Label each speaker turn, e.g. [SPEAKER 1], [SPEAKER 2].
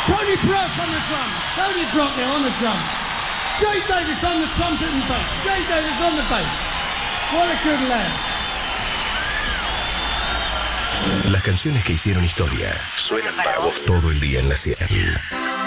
[SPEAKER 1] Tony Brock on the drums. Tony Brock there on the drums. Jay Davis on the trumpet and bass. Jay Davis on the bass. What a good lad.
[SPEAKER 2] Las canciones que hicieron historia suenan para vos todo el día en la 100.